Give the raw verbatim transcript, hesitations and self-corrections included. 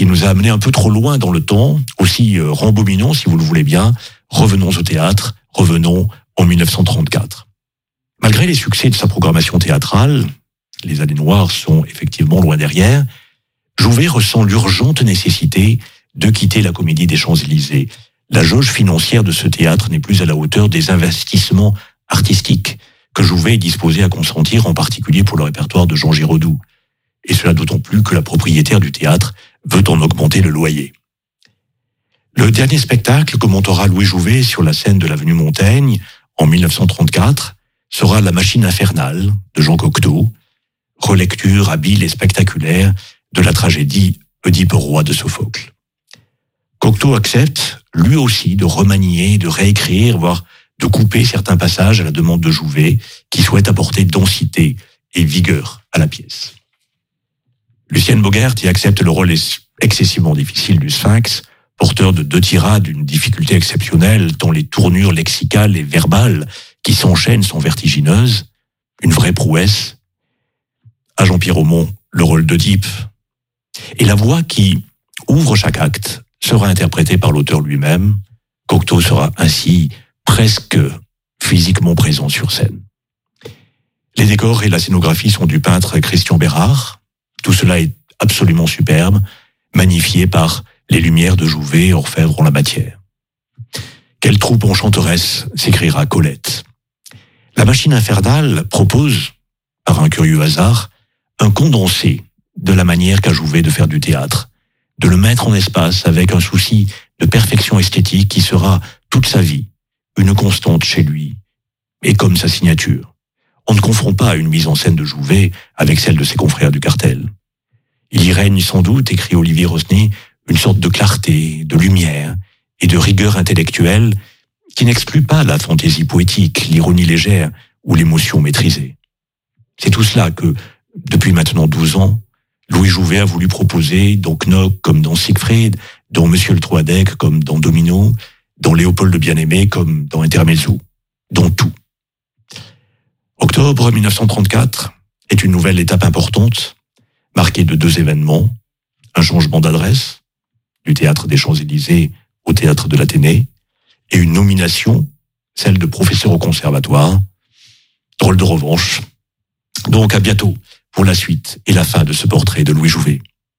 qui nous a amené un peu trop loin dans le temps, aussi euh, rembobinons, si vous le voulez bien, revenons au théâtre, revenons en mille neuf cent trente-quatre. Malgré les succès de sa programmation théâtrale, les années noires sont effectivement loin derrière, Jouvet ressent l'urgente nécessité de quitter la Comédie des Champs-Élysées. La jauge financière de ce théâtre n'est plus à la hauteur des investissements artistiques que Jouvet est disposé à consentir, en particulier pour le répertoire de Jean Giraudoux. Et cela d'autant plus que la propriétaire du théâtre veut en augmenter le loyer. Le dernier spectacle que montera Louis Jouvet sur la scène de l'avenue Montaigne en mille neuf cent trente-quatre sera La Machine infernale de Jean Cocteau, relecture habile et spectaculaire de la tragédie Oedipe roi de Sophocle. Cocteau accepte, lui aussi, de remanier, de réécrire, voire de couper certains passages à la demande de Jouvet, qui souhaite apporter densité et vigueur à la pièce. Lucienne Bogaert y accepte le rôle excessivement difficile du Sphinx, porteur de deux tirades d'une difficulté exceptionnelle, dont les tournures lexicales et verbales qui s'enchaînent sont vertigineuses, une vraie prouesse. À Jean-Pierre Aumont, le rôle d'Oedipe. Et la voix qui ouvre chaque acte sera interprétée par l'auteur lui-même. Cocteau sera ainsi presque physiquement présent sur scène. Les décors et la scénographie sont du peintre Christian Bérard. Tout cela est absolument superbe, magnifié par les lumières de Jouvet, orfèvre en la matière. Quelle troupe enchanteresse, s'écriera Colette. La Machine infernale propose, par un curieux hasard, un condensé de la manière qu'a Jouvet de faire du théâtre, de le mettre en espace avec un souci de perfection esthétique qui sera toute sa vie une constante chez lui, et comme sa signature. On ne confond pas une mise en scène de Jouvet avec celle de ses confrères du cartel. Il y règne sans doute, écrit Olivier Rosny, une sorte de clarté, de lumière et de rigueur intellectuelle qui n'exclut pas la fantaisie poétique, l'ironie légère ou l'émotion maîtrisée. C'est tout cela que, depuis maintenant douze ans, Louis Jouvet a voulu proposer dans Knock comme dans Siegfried, dans Monsieur le Troadec comme dans Domino, dans Léopold le Bien-Aimé comme dans Intermezzo, dans tout. Octobre mille neuf cent trente-quatre est une nouvelle étape importante, marquée de deux événements, un changement d'adresse, du théâtre des Champs-Élysées au théâtre de l'Athénée, et une nomination, celle de professeur au conservatoire. Drôle de revanche. Donc à bientôt pour la suite et la fin de ce portrait de Louis Jouvet.